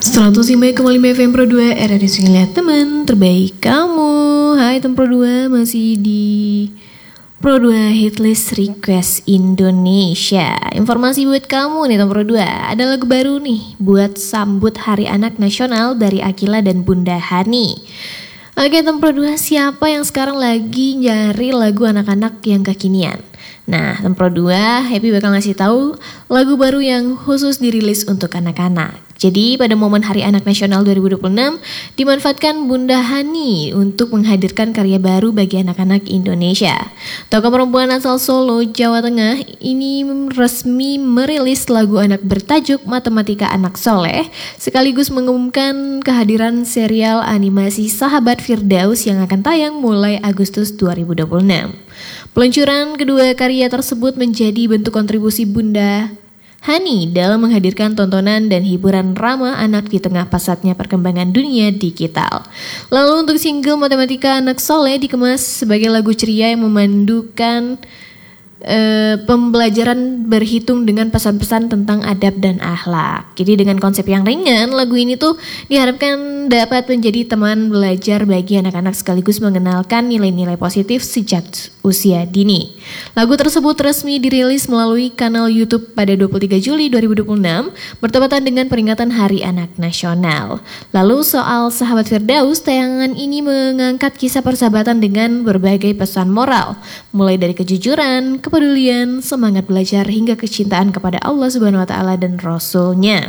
105,5 FM Pro 2 RRI Lihat Teman terbaik kamu. Hai teman Pro 2, masih di Pro 2 Hitlist Request Indonesia. Informasi buat kamu nih teman Pro 2, ada lagu baru nih buat sambut Hari Anak Nasional dari Akila dan Bunda Hani. Oke teman Pro 2, siapa yang sekarang lagi nyari lagu anak-anak yang kekinian? Nah, teman Pro 2, Happy bakal ngasih tahu lagu baru yang khusus dirilis untuk anak-anak. Jadi pada momen Hari Anak Nasional 2026 dimanfaatkan Bunda Hani untuk menghadirkan karya baru bagi anak-anak Indonesia. Tokoh perempuan asal Solo, Jawa Tengah ini resmi merilis lagu anak bertajuk Matematika Anak Soleh, sekaligus mengumumkan kehadiran serial animasi Sahabat Firdaus yang akan tayang mulai Agustus 2026. Peluncuran kedua karya tersebut menjadi bentuk kontribusi Bunda Hani dalam menghadirkan tontonan dan hiburan ramah anak di tengah pesatnya perkembangan dunia digital. Lalu untuk single Matematika Anak Soleh dikemas sebagai lagu ceria yang memandukan pembelajaran berhitung dengan pesan-pesan tentang adab dan akhlak. Jadi dengan konsep yang ringan, lagu ini tuh diharapkan dapat menjadi teman belajar bagi anak-anak sekaligus mengenalkan nilai-nilai positif sejak usia dini. Lagu tersebut resmi dirilis melalui kanal YouTube pada 23 Juli 2026 bertepatan dengan peringatan Hari Anak Nasional. Lalu soal Sahabat Firdaus, tayangan ini mengangkat kisah persahabatan dengan berbagai pesan moral, mulai dari kejujuran, kepedulian, semangat belajar hingga kecintaan kepada Allah Subhanahu wa taala dan Rasul-Nya.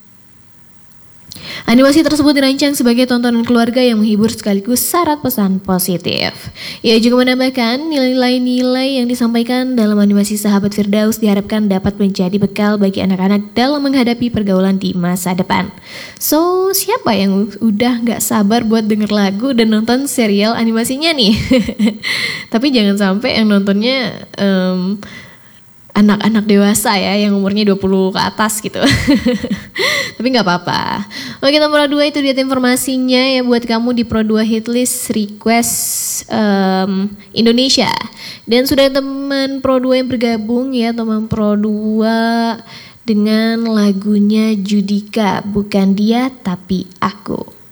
Animasi tersebut dirancang sebagai tontonan keluarga yang menghibur sekaligus syarat pesan positif. Ia juga menambahkan nilai-nilai yang disampaikan dalam animasi Sahabat Firdaus diharapkan dapat menjadi bekal bagi anak-anak dalam menghadapi pergaulan di masa depan. So, siapa yang udah gak sabar buat denger lagu dan nonton serial animasinya nih? Tapi jangan sampai yang nontonnya anak-anak dewasa ya, yang umurnya 20 ke atas gitu. Tapi gak apa-apa. Oke, nomor 2 itu dia informasinya ya buat kamu di Pro 2 Hitlist Request Indonesia. Dan sudah teman Pro 2 yang bergabung ya, teman Pro 2 dengan lagunya Judika, Bukan Dia Tapi Aku.